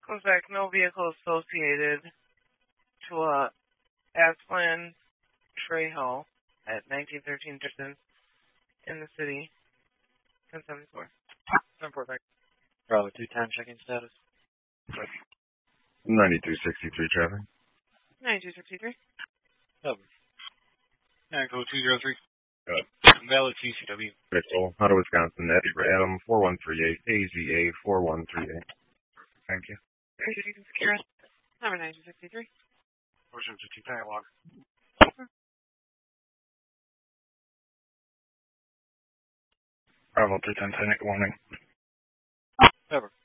Looks like no vehicle associated to Asplin Trejo at 1913 distance in the city. 1074. 1045. Bravo 210, checking status. 9263 traffic. 9263. Over. Code 203. Good. Valid CCW. Crystal, out of Wisconsin, Eddie for Adam, 4138, AZA 4138. Thank you. You can secure it. Number 9263. Motion to dialogue. Bravo 310, good morning. Over.